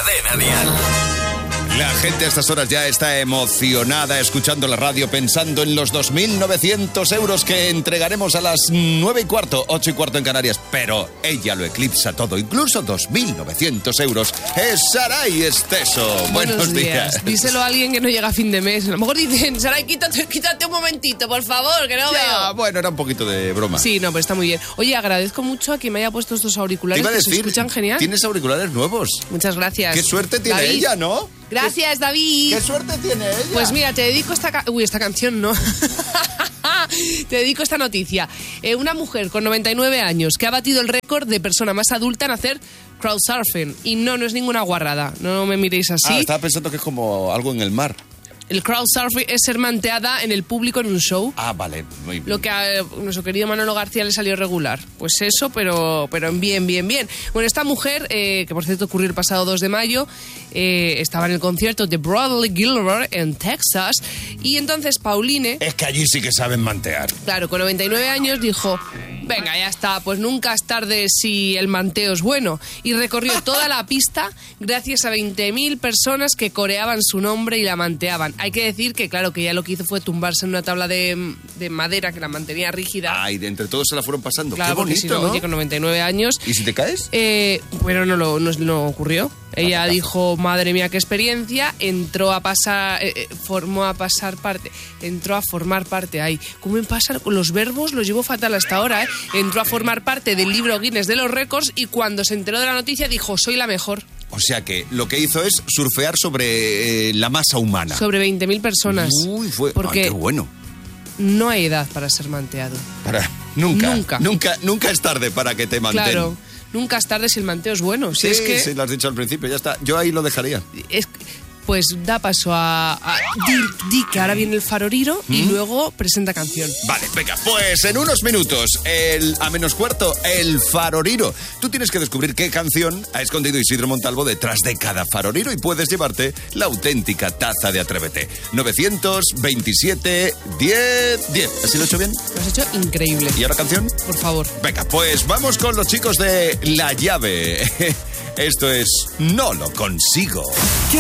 Cadena Dial. La gente a estas horas ya está emocionada escuchando la radio, pensando en los 2.900 euros que entregaremos a las 9:15, 8:15 en Canarias. Pero ella lo eclipsa todo, incluso 2.900 euros. Es Saray Esteso. Buenos días. Díselo a alguien que no llega a fin de mes. A lo mejor dicen, Saray, quítate un momentito, por favor, que no veo. Bueno, era un poquito de broma. Sí, no, pero está muy bien. Oye, agradezco mucho a quien me haya puesto estos auriculares, que se escuchan genial. Tienes auriculares nuevos. Muchas gracias. Qué suerte tiene David. ella, ¿no? Gracias, David. ¿Qué suerte tiene ella? Pues mira, te dedico esta canción, no. Te dedico esta noticia. Una mujer con 99 años que ha batido el récord de persona más adulta en hacer crowdsurfing. Y no es ninguna guarrada. No me miréis así. Estaba pensando que es como algo en el mar. El crowdsurfing es ser manteada en el público en un show. Vale. Muy bien. Lo que a nuestro querido Manolo García le salió regular. Pues eso, pero en bien. Bueno, esta mujer, que por cierto ocurrió el pasado 2 de mayo, estaba en el concierto de Bradley Gilbert en Texas. Y entonces Pauline... Es que allí sí que saben mantear. Claro, con 99 años dijo... Venga, ya está, pues nunca es tarde si el manteo es bueno. Y recorrió toda la pista gracias a 20.000 personas que coreaban su nombre y la manteaban. Hay que decir que, claro, que ya lo que hizo fue tumbarse en una tabla de madera que la mantenía rígida. Y de entre todos se la fueron pasando. Claro, qué bonito, si no, ¿no? Oye, con 99 años... ¿Y si te caes? Pero no ocurrió. Ella dijo, madre mía, qué experiencia. Entró a pasar, entró a formar parte. Ay, ¿cómo me pasa con los verbos? Los llevo fatal hasta ahora, ¿eh? Entró a formar parte del libro Guinness de los récords y cuando se enteró de la noticia dijo, soy la mejor. O sea que lo que hizo es surfear sobre la masa humana. Sobre 20.000 personas. Porque qué bueno. No hay edad para ser manteado. Nunca es tarde para que te mantengan. Claro. Nunca es tarde si el manteo es bueno. Sí, lo has dicho al principio, ya está. Yo ahí lo dejaría. Pues da paso a Di, que ahora viene el faroriro y luego presenta canción. Vale, venga, pues en unos minutos, a menos cuarto, el faroriro. Tú tienes que descubrir qué canción ha escondido Isidro Montalvo detrás de cada faroriro y puedes llevarte la auténtica taza de Atrévete. 927 10 10. ¿Así lo he hecho bien? Lo has hecho increíble. ¿Y ahora canción? Por favor. Venga, pues vamos con los chicos de La Llave. Esto es No lo consigo.